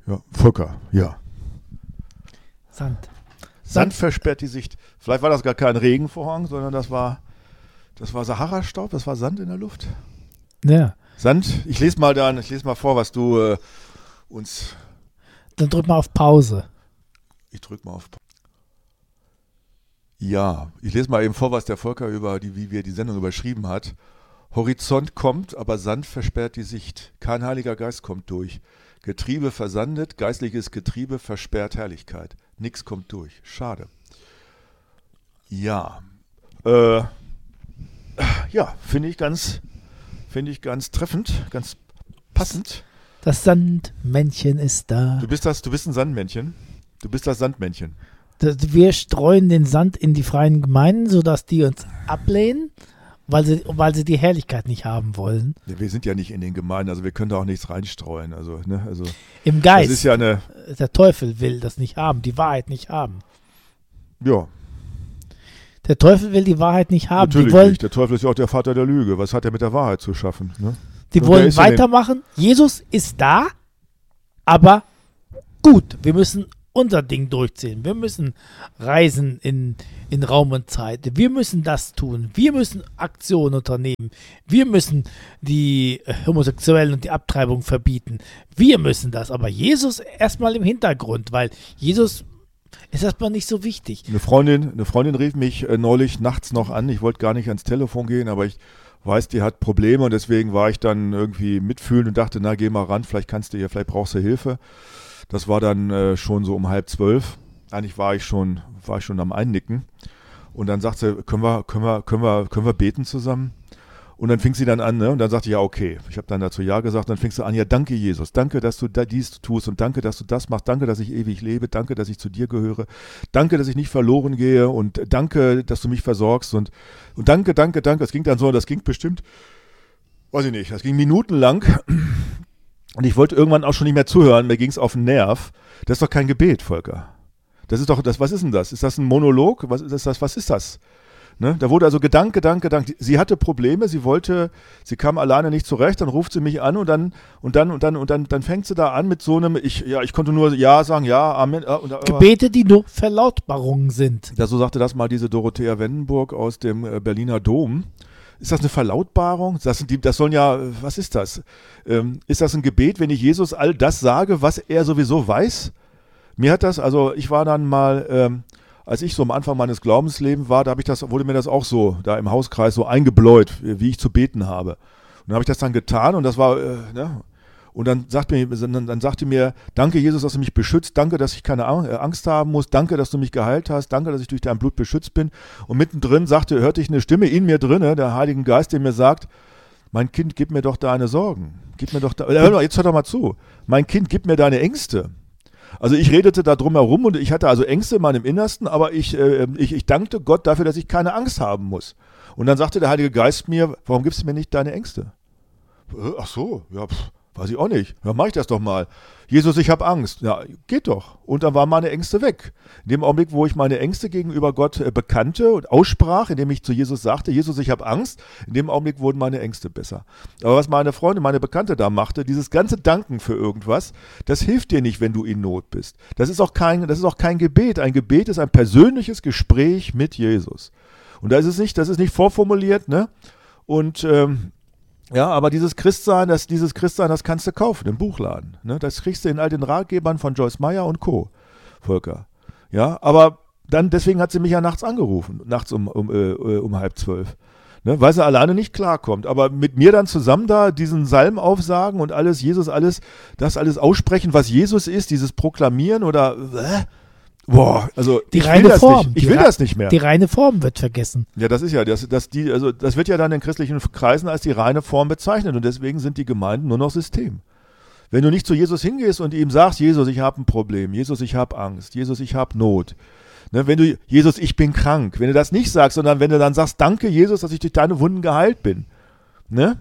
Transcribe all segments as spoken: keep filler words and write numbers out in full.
Ja, Volker, ja. Sand. Sand. Sand versperrt die Sicht. Vielleicht war das gar kein Regenvorhang, sondern das war, das war Sahara-Staub, das war Sand in der Luft. Ja. Sand, ich lese mal dann, ich lese mal vor, was du äh, uns... Dann drück mal auf Pause. Ich drück mal auf Pause. Ja, ich lese mal eben vor, was der Volker über die, wie wir die Sendung überschrieben hat. Horizont kommt, aber Sand versperrt die Sicht. Kein Heiliger Geist kommt durch. Getriebe versandet, geistliches Getriebe versperrt Herrlichkeit. Nix kommt durch. Schade. Ja, äh, ja, finde ich ganz, finde ich ganz treffend, ganz passend. Das Sandmännchen ist da. Du bist das, du bist ein Sandmännchen. Du bist das Sandmännchen. Wir streuen den Sand in die freien Gemeinden, sodass die uns ablehnen, weil sie, weil sie die Herrlichkeit nicht haben wollen. Ja, wir sind ja nicht in den Gemeinden, also wir können da auch nichts reinstreuen. Also, ne, also im Geist. Das ist ja eine, der Teufel will das nicht haben, die Wahrheit nicht haben. Ja. Der Teufel will die Wahrheit nicht haben. Natürlich die wollen, nicht. Der Teufel ist ja auch der Vater der Lüge. Was hat er mit der Wahrheit zu schaffen? Ne? Die Und wollen weitermachen. Jesus ist da, aber gut, wir müssen unser Ding durchziehen. Wir müssen reisen in, in Raum und Zeit. Wir müssen das tun. Wir müssen Aktionen unternehmen. Wir müssen die Homosexuellen und die Abtreibung verbieten. Wir müssen das. Aber Jesus erstmal im Hintergrund, weil Jesus ist erstmal nicht so wichtig. Eine Freundin, eine Freundin rief mich äh, neulich nachts noch an. Ich wollte gar nicht ans Telefon gehen, aber ich weiß, die hat Probleme und deswegen war ich dann irgendwie mitfühlend und dachte, na, geh mal ran, vielleicht kannst du ihr, vielleicht brauchst du Hilfe. Das war dann äh, schon so um halb zwölf. Eigentlich war ich schon, war ich schon am Einnicken. Und dann sagte sie, können wir, können wir, können wir, können wir beten zusammen? Und dann fing sie dann an, ne? Und dann sagte ich, ja, okay. Ich habe dann dazu ja gesagt. Dann fing sie an, ja, danke Jesus. Danke, dass du da dies tust und danke, dass du das machst. Danke, dass ich ewig lebe. Danke, dass ich zu dir gehöre. Danke, dass ich nicht verloren gehe. Und danke, dass du mich versorgst. Und, und danke, danke, danke. Das ging dann so, das ging bestimmt, weiß ich nicht, das ging minutenlang. Und ich wollte irgendwann auch schon nicht mehr zuhören, mir ging es auf den Nerv. Das ist doch kein Gebet, Volker. Das ist doch, das, was ist denn das? Ist das ein Monolog? Was ist das? Was ist das? Ne? Da wurde also Gedanke, Gedanke, Gedanke. Sie hatte Probleme, sie wollte, sie kam alleine nicht zurecht, dann ruft sie mich an und dann, und dann, und dann, und dann, dann fängt sie da an mit so einem, ich, ja, ich konnte nur Ja sagen, ja, Amen. Und, aber, Gebete, die nur Verlautbarungen sind. Ja, so sagte das mal diese Dorothea Wendenburg aus dem äh, Berliner Dom. Ist das eine Verlautbarung? Das, sind die, das sollen ja, was ist das? Ähm, ist das ein Gebet, wenn ich Jesus all das sage, was er sowieso weiß? Mir hat das, also ich war dann mal, ähm, als ich so am Anfang meines Glaubenslebens war, da habe ich das, wurde mir das auch so, da im Hauskreis so eingebläut, wie ich zu beten habe. Und dann habe ich das dann getan und das war, äh, ne? Und dann sagt mir, dann, dann sagte mir, danke Jesus, dass du mich beschützt, danke, dass ich keine Angst haben muss, danke, dass du mich geheilt hast, danke, dass ich durch dein Blut beschützt bin. Und mittendrin sagte, hörte ich eine Stimme in mir drinne, der Heiligen Geist, der mir sagt, mein Kind, gib mir doch deine Sorgen, gib mir doch, da, hör mal, jetzt hör doch mal zu, mein Kind, gib mir deine Ängste. Also ich redete da drum herum und ich hatte also Ängste in meinem Innersten, aber ich, äh, ich, ich dankte Gott dafür, dass ich keine Angst haben muss. Und dann sagte der Heilige Geist mir, warum gibst du mir nicht deine Ängste? Ach so, ja, pff. Weiß ich auch nicht. Ja, mach ich das doch mal. Jesus, ich habe Angst. Ja, geht doch. Und dann waren meine Ängste weg. In dem Augenblick, wo ich meine Ängste gegenüber Gott äh, bekannte und aussprach, indem ich zu Jesus sagte, Jesus, ich habe Angst, in dem Augenblick wurden meine Ängste besser. Aber was meine Freundin, meine Bekannte da machte, dieses ganze Danken für irgendwas, das hilft dir nicht, wenn du in Not bist. Das ist auch kein, das ist auch kein Gebet. Ein Gebet ist ein persönliches Gespräch mit Jesus. Und da ist es nicht, das ist nicht vorformuliert, ne? Und ähm, ja, aber dieses Christsein, das, dieses Christsein, das kannst du kaufen im Buchladen. Ne? Das kriegst du in all den Ratgebern von Joyce Meyer und Co., Volker. Ja, aber dann, deswegen hat sie mich ja nachts angerufen, nachts um, um, äh, um halb zwölf. Ne? Weil sie alleine nicht klarkommt. Aber mit mir dann zusammen da diesen Psalm aufsagen und alles, Jesus, alles, das alles aussprechen, was Jesus ist, dieses Proklamieren oder, äh, boah, also die ich reine will das Form. nicht. Ich die will das nicht mehr. Die reine Form wird vergessen. Ja, das ist ja, das, das, die, also das wird ja dann in christlichen Kreisen als die reine Form bezeichnet und deswegen sind die Gemeinden nur noch System. Wenn du nicht zu Jesus hingehst und ihm sagst, Jesus, ich habe ein Problem, Jesus, ich habe Angst, Jesus, ich habe Not. Ne, wenn du, Jesus, ich bin krank, wenn du das nicht sagst, sondern wenn du dann sagst, danke Jesus, dass ich durch deine Wunden geheilt bin. Ne?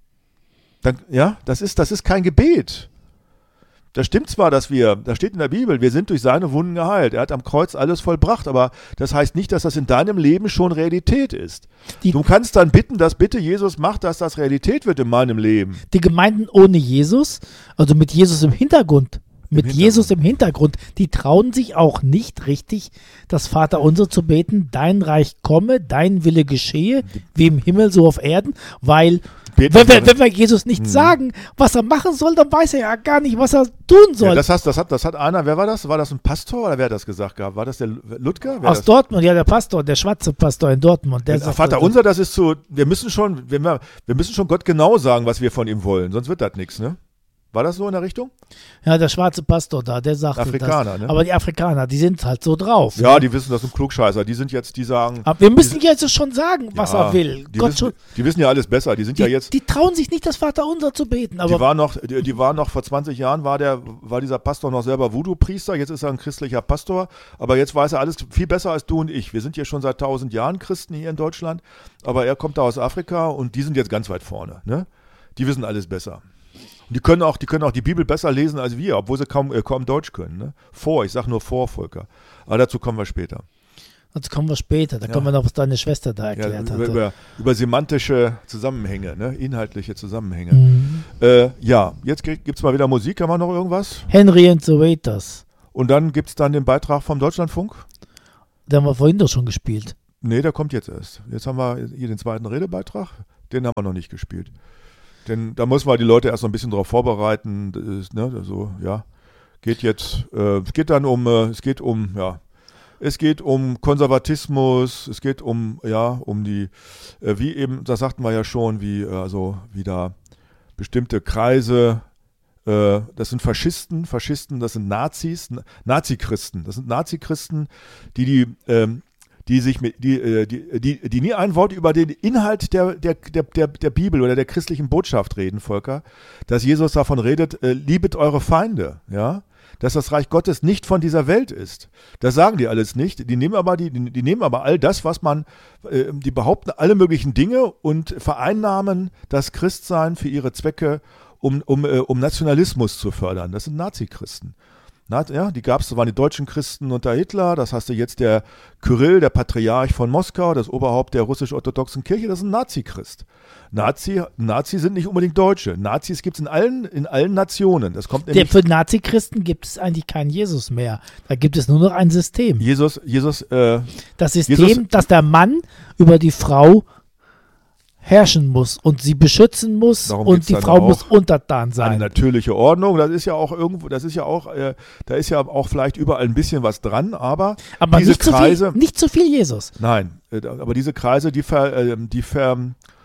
Dann, ja, das ist, das ist kein Gebet. Das stimmt zwar, dass wir, da steht in der Bibel, wir sind durch seine Wunden geheilt. Er hat am Kreuz alles vollbracht, aber das heißt nicht, dass das in deinem Leben schon Realität ist. Die, du kannst dann bitten, dass bitte Jesus macht, dass das Realität wird in meinem Leben. Die Gemeinden ohne Jesus, also mit Jesus im Hintergrund, mit Hintergrund. Jesus im Hintergrund. Die trauen sich auch nicht richtig, das Vaterunser zu beten, dein Reich komme, dein Wille geschehe, wie im Himmel so auf Erden, weil Beten wenn wir, wir- wenn wir Jesus nicht sagen, was er machen soll, dann weiß er ja gar nicht, was er tun soll. Ja, das, heißt, das, hat, das hat einer, wer war das? War das ein Pastor oder wer hat das gesagt gehabt? War das der Ludger? Wer Aus das? Dortmund, ja, der Pastor, der schwarze Pastor in Dortmund. Der Der sagt, Vater unser, das ist so, wir müssen schon, wenn wir, wir müssen schon Gott genau sagen, was wir von ihm wollen, sonst wird das nichts, ne? War das so in der Richtung? Ja, der schwarze Pastor da, der sagt Afrikaner, das. ne? Aber die Afrikaner, die sind halt so drauf. Ja, die wissen, das sind Klugscheißer. Die sind jetzt, die sagen. Aber wir müssen jetzt schon sagen, was ja, er will. Die Gott wissen, schon, die wissen ja alles besser. Die sind die, ja jetzt. die trauen sich nicht, das Vaterunser zu beten. Aber Die waren noch, die, die waren noch vor zwanzig Jahren, war, der, war dieser Pastor noch selber Voodoo-Priester, jetzt ist er ein christlicher Pastor, aber jetzt weiß er alles viel besser als du und ich. Wir sind ja schon seit tausend Jahren Christen hier in Deutschland, aber er kommt da aus Afrika und die sind jetzt ganz weit vorne. Ne? Die wissen alles besser. Und die können auch, die können auch die Bibel besser lesen als wir, obwohl sie kaum, äh, kaum Deutsch können. Ne? Vor, ich sage nur vor, Volker. Aber dazu kommen wir später. dazu kommen wir später. Da Ja. kommen wir noch, was deine Schwester da Ja, erklärt über, hatte. über, über semantische Zusammenhänge, ne? Inhaltliche Zusammenhänge. Mhm. Äh, ja, jetzt gibt es mal wieder Musik. Haben wir noch irgendwas? Henry and the Waiters. Und dann gibt es dann den Beitrag vom Deutschlandfunk? Den haben wir vorhin doch schon gespielt. Nee, der kommt jetzt erst. Jetzt haben wir hier den zweiten Redebeitrag. Den haben wir noch nicht gespielt. Denn da müssen wir die Leute erst noch ein bisschen darauf vorbereiten. Das ist, ne, also, ja, geht jetzt, äh, es geht dann um, äh, es geht um, ja, es geht um Konservatismus, es geht um, ja, um die, äh, wie eben, das sagten wir ja schon, wie, äh, also, wie da bestimmte Kreise, äh, das sind Faschisten, Faschisten, das sind Nazis, Na- Nazichristen, das sind Nazichristen, die die, ähm, die sich mit, die, äh, die, die, die nie ein Wort über den Inhalt der, der, der, der, der Bibel oder der christlichen Botschaft reden, Volker, dass Jesus davon redet, äh, liebet eure Feinde, ja, dass das Reich Gottes nicht von dieser Welt ist. Das sagen die alles nicht. Die nehmen aber, die, die, die nehmen aber all das, was man, äh, die behaupten alle möglichen Dinge und vereinnahmen das Christsein für ihre Zwecke, um, um, äh, um Nationalismus zu fördern. Das sind Nazi-Christen. Na, ja, die gab es, das waren die deutschen Christen unter Hitler, das hast du jetzt der Kyrill, der Patriarch von Moskau, das Oberhaupt der russisch-orthodoxen Kirche, das ist ein Nazi-Christ. Nazi, Nazi sind nicht unbedingt Deutsche. Nazis gibt es in allen, in allen Nationen. Das kommt Der, nämlich, für Nazi-Christen gibt es eigentlich keinen Jesus mehr. Da gibt es nur noch ein System. Jesus, Jesus, äh, Das System, Jesus- dass der Mann über die Frau herrschen muss und sie beschützen muss Darum und geht's die dann Frau auch. muss untertan eine sein. natürliche Ordnung, das ist ja auch irgendwo, das ist ja auch, äh, da ist ja auch vielleicht überall ein bisschen was dran, aber Aber diese nicht zu, Kreise, viel, nicht zu viel Jesus. nein, äh, aber diese Kreise, die ver, äh, die ver,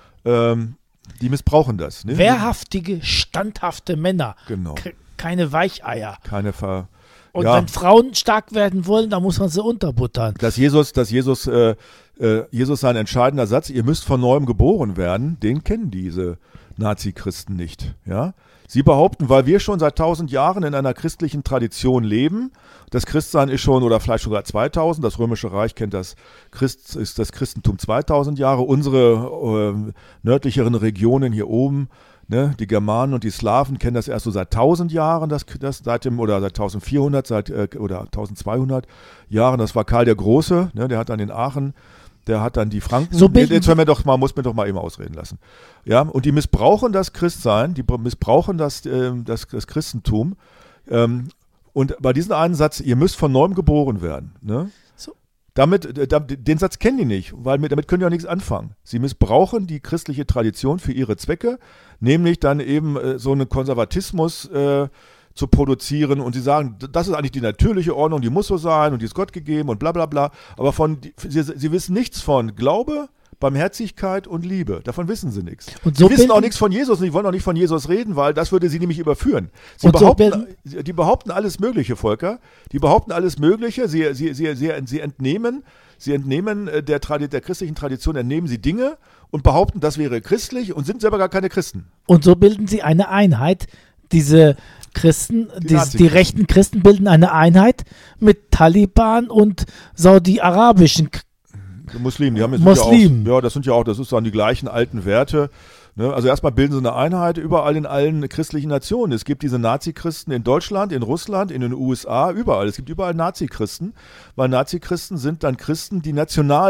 ähm, die missbrauchen das. Ne? Wehrhaftige, standhafte Männer. Genau. K- Keine Weicheier. Keine Ver, Und ja. wenn Frauen stark werden wollen, dann muss man sie unterbuttern. Dass Jesus, dass Jesus, äh, äh, Jesus sein entscheidender Satz, ihr müsst von neuem geboren werden, den kennen diese Nazi-Christen nicht. Ja? Sie behaupten, weil wir schon seit tausend Jahren in einer christlichen Tradition leben, das Christsein ist schon, oder vielleicht sogar zweitausend, das Römische Reich kennt das, Christ, ist das Christentum zweitausend Jahre, unsere äh, nördlicheren Regionen hier oben, ne, die Germanen und die Slawen kennen das erst so seit tausend Jahren, das, das seit dem, oder seit eintausendvierhundert, seit, äh, oder eintausendzweihundert Jahren, das war Karl der Große, ne, der hat dann in Aachen, der hat dann die Franken, So bilden- jetzt hören wir doch mal, muss mir doch mal eben ausreden lassen. Ja, und die missbrauchen das Christsein, die missbrauchen das, ähm, das, das Christentum. Ähm, und bei diesem einen Satz, ihr müsst von neuem geboren werden. Ne? So. Damit, äh, da, den Satz kennen die nicht, weil mit, damit können die auch nichts anfangen. Sie missbrauchen die christliche Tradition für ihre Zwecke, nämlich dann eben äh, so einen Konservatismus äh, zu produzieren und sie sagen, das ist eigentlich die natürliche Ordnung, die muss so sein und die ist Gott gegeben und bla bla bla. Aber von, die, sie, sie wissen nichts von Glaube, Barmherzigkeit und Liebe. Davon wissen sie nichts. Und so sie wissen bilden- auch nichts von Jesus und sie wollen auch nicht von Jesus reden, weil das würde sie nämlich überführen. Sie Und so behaupten, die behaupten alles Mögliche, Volker. Die behaupten alles Mögliche. Sie, sie, sie, sie, sie entnehmen, sie entnehmen äh, der, Tradi- der christlichen Tradition, entnehmen sie Dinge und behaupten, das wäre christlich und sind selber gar keine Christen. Und so bilden sie eine Einheit. Diese Christen, die, die, Nazi-Christen. rechten Christen bilden eine Einheit mit Taliban und saudi-arabischen K- Die Muslimen, die haben jetzt Muslimen. Ja, auch, ja, das sind ja auch, das ist dann die gleichen alten Werte. Ne? Also erstmal bilden sie eine Einheit überall in allen christlichen Nationen. Es gibt diese Nazi-Christen in Deutschland, in Russland, in den U S A, überall. Es gibt überall Nazi-Christen, weil Nazi-Christen sind dann Christen, die national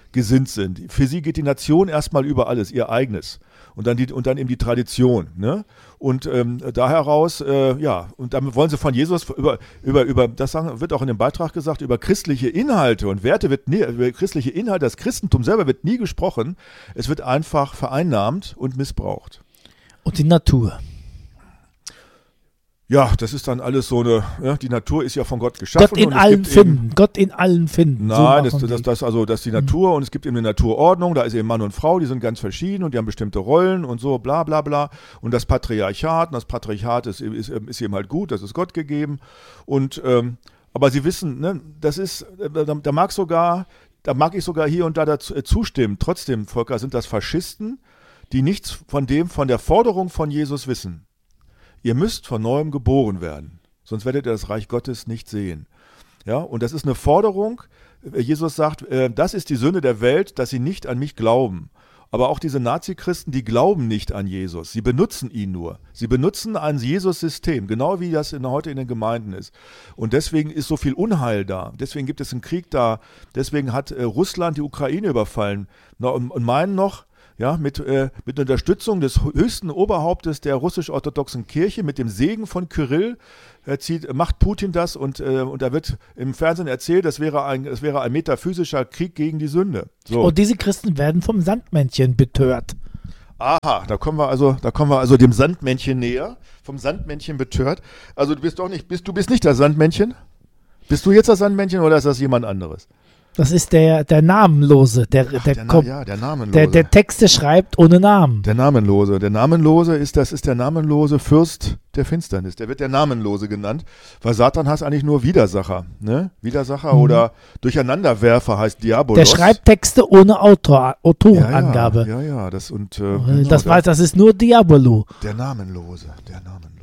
gesinnt sind. Für sie geht die Nation erstmal über alles, ihr eigenes. Und dann, die, und dann eben die Tradition. Ne? Und ähm, da heraus, äh, ja, und damit wollen sie von Jesus über, über, über, das sagen, wird auch in dem Beitrag gesagt, über christliche Inhalte und Werte wird nie, über christliche Inhalte, das Christentum selber wird nie gesprochen. Es wird einfach vereinnahmt und missbraucht. Und die Natur. Ja, das ist dann alles so eine, ja, die Natur ist ja von Gott geschaffen. Gott in und es allen gibt finden, eben, Gott in allen finden. Nein, so das, das, das, also, das ist die Natur mhm. und es gibt eben eine Naturordnung, da ist eben Mann und Frau, die sind ganz verschieden und die haben bestimmte Rollen und so, bla bla bla. Und das Patriarchat, und das Patriarchat ist, ist, ist eben halt gut, das ist Gott gegeben. Und, ähm, aber sie wissen, ne, das ist, da, da mag sogar, da mag ich sogar hier und da dazu, äh, zustimmen. Trotzdem, Volker, sind das Faschisten, die nichts von dem, von der Forderung von Jesus wissen. Ihr müsst von neuem geboren werden. Sonst werdet ihr das Reich Gottes nicht sehen. Ja, und das ist eine Forderung. Jesus sagt, äh, das ist die Sünde der Welt, dass sie nicht an mich glauben. Aber auch diese Nazi-Christen, die glauben nicht an Jesus. Sie benutzen ihn nur. Sie benutzen ein Jesus-System, genau wie das in, heute in den Gemeinden ist. Und deswegen ist so viel Unheil da. Deswegen gibt es einen Krieg da. Deswegen hat äh, Russland die Ukraine überfallen. Na, und, und meinen noch, ja, mit, äh, mit Unterstützung des höchsten Oberhauptes der russisch-orthodoxen Kirche, mit dem Segen von Kyrill, äh, zieht, macht Putin das und, äh, und da wird im Fernsehen erzählt, das wäre ein, das wäre ein metaphysischer Krieg gegen die Sünde. So. Und diese Christen werden vom Sandmännchen betört. Aha, da kommen wir also, da kommen wir also dem Sandmännchen näher, vom Sandmännchen betört. Also du bist doch nicht, bist, du bist nicht das Sandmännchen? Bist du jetzt das Sandmännchen oder ist das jemand anderes? Das ist der, der Namenlose, der, Ach, der, der, kommt, ja, der Namenlose. Der, der Texte schreibt ohne Namen. Der Namenlose. Der Namenlose ist, das ist der namenlose Fürst der Finsternis. Der wird der Namenlose genannt, weil Satan heißt eigentlich nur Widersacher. Ne? Widersacher mhm. oder Durcheinanderwerfer heißt Diabolos. Der schreibt Texte ohne Autor, Autorenangabe. Ja, ja, ja, das und äh, das, genau, weiß, das ist nur Diabolo. Der Namenlose, der Namenlose.